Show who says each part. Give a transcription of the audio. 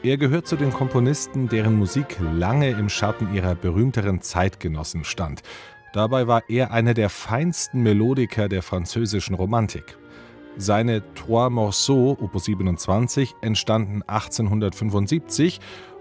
Speaker 1: Er gehört zu den Komponisten, deren Musik lange im Schatten ihrer berühmteren Zeitgenossen stand. Dabei war er einer der feinsten Melodiker der französischen Romantik. Seine Trois Morceaux, Opus 27, entstanden 1875